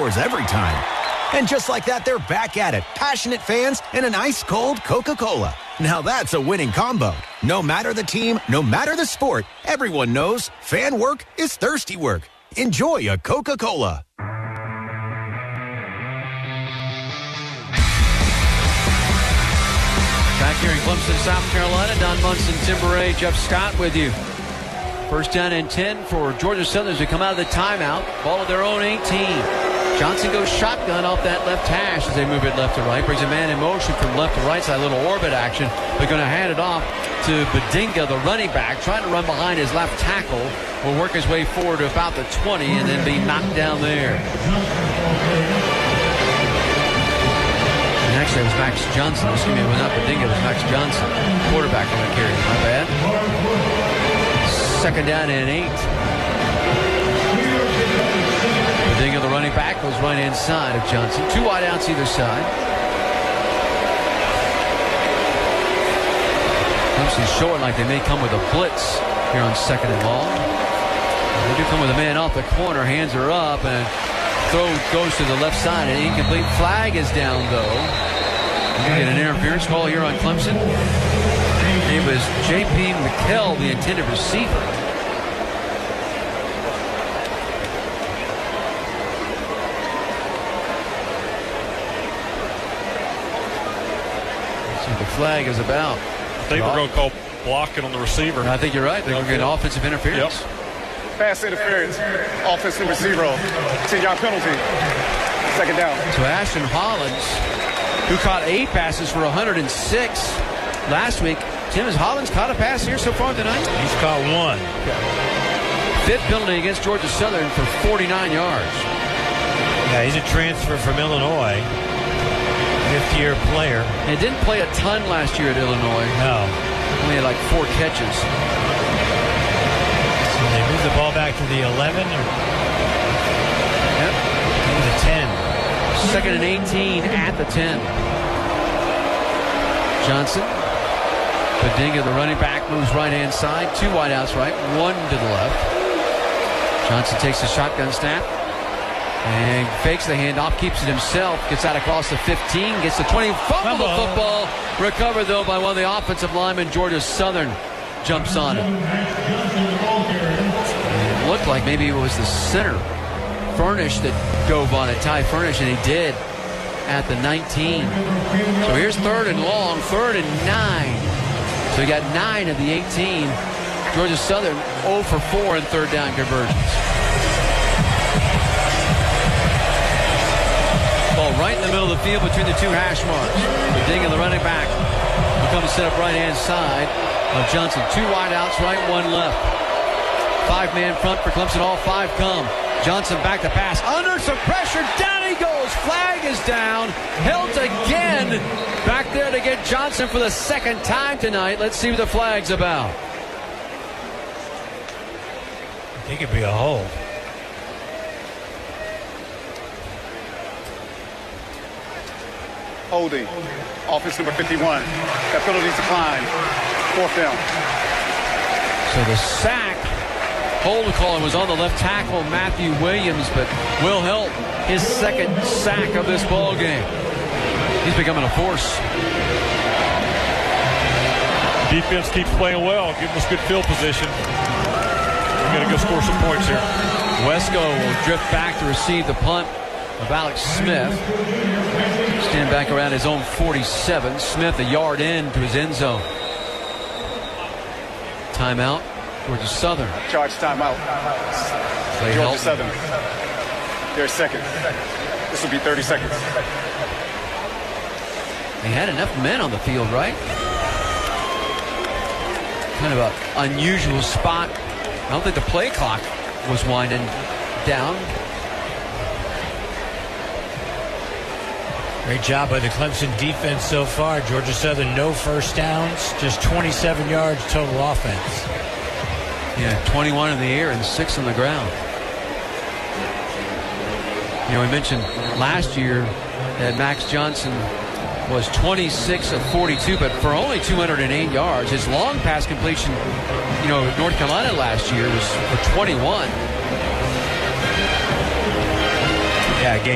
scores every time. And just like that, they're back at it. Passionate fans and an ice-cold Coca-Cola. Now that's a winning combo. No matter the team, no matter the sport, everyone knows fan work is thirsty work. Enjoy a Coca-Cola. Back here in Clemson, South Carolina, Don Munson, Tim Beret, Jeff Scott with you. First down and 10 for Georgia Southern as they come out of the timeout. Ball of their own 18. Johnson goes shotgun off that left hash as they move it left to right. Brings a man in motion from left to right side. A little orbit action. They're going to hand it off to Bedinga, the running back, trying to run behind his left tackle. Will work his way forward to about the 20 and then be knocked down there. Actually, it was Max Johnson. Excuse me, it was not Bedinga, it was Max Johnson. Quarterback on the carry. My bad. Second down and 8. Bedinga, the running back, goes right inside of Johnson. 2 wide outs either side. Clemson's showing like they may come with a blitz here on second and long. They do come with a man off the corner. Hands are up and throw goes to the left side. An incomplete flag is down though. We get an interference call here on Clemson. It was J.P. McKell, the intended receiver. Let's see what the flag is about. I think we're going to call blocking on the receiver. I think you're right. They're going to get offensive interference. Yep. Pass interference. Offense number 0. 10-yard penalty. Second down. So Ashton Hollins, who caught 8 passes for 106 last week. Tim, has Hollins caught a pass here so far tonight? He's caught 1. Okay. 5th penalty against Georgia Southern for 49 yards. Yeah, he's a transfer from Illinois. 5th-year player. He didn't play a ton last year at Illinois. No. Only had like 4 catches. So they move the ball back to the 11 or Yep. to the 10. Second and 18 at the 10. Johnson. Bedinga, the running back, moves right-hand side. 2 wideouts right, 1 to the left. Johnson takes the shotgun snap and fakes the handoff, keeps it himself, gets out across the 15, gets the 20, fumble the football. Recovered, though, by one of the offensive linemen. Georgia Southern jumps on it. It looked like maybe it was the center, Furnish, that dove on it, Ty Furnish, and he did at the 19. So here's 3rd and long, 3rd and 9. So he got 9 of the 18. Georgia Southern 0 for 4 in 3rd down conversions. Ball right in the middle of the field between the 2 hash marks. Bedinga, the running back, will come and set up right-hand side of Johnson. 2 wide outs right, 1 left. 5-man front for Clemson. All 5 come. Johnson back to pass. Under some pressure. Down he goes. Flag is down. Held again. Back there to get Johnson for the 2nd time tonight. Let's see what the flag's about. I think it'd be a hold. Holding. Offense number 51. That penalty's declined. 4th down. So the sack. Hold call was on the left tackle, Matthew Williams, but will help his 2nd sack of this ball game. He's becoming a force. Defense keeps playing well, giving us good field position. We're going to go score some points here. Wesco will drift back to receive the punt of Alex Smith. Stand back around his own 47. Smith a yard in to his end zone. Timeout. Georgia Southern. Charge timeout. Georgia Southern. Their 2nd. This will be 30 seconds. They had enough men on the field, right? Kind of an unusual spot. I don't think the play clock was winding down. Great job by the Clemson defense so far. Georgia Southern, no first downs, just 27 yards total offense. Yeah, 21 in the air and 6 on the ground. You know, we mentioned last year that Max Johnson was 26 of 42, but for only 208 yards. His long pass completion, you know, North Carolina last year was for 21. Yeah,